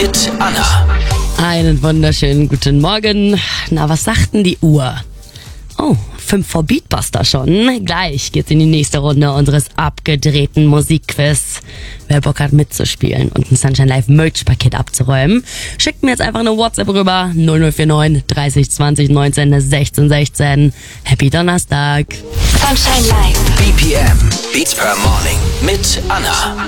mit Anna. Einen wunderschönen guten Morgen. Na, was sagt denn die Uhr? Oh, 5 vor Beatbuster schon. Gleich geht's in die nächste Runde unseres abgedrehten Musikquiz. Wer Bock hat mitzuspielen und ein Sunshine Live Merch-Paket abzuräumen, schickt mir jetzt einfach eine WhatsApp rüber. 0049 30 20 19 16 16. Happy Donnerstag. Sunshine Live. BPM, Beats per Morning mit Anna.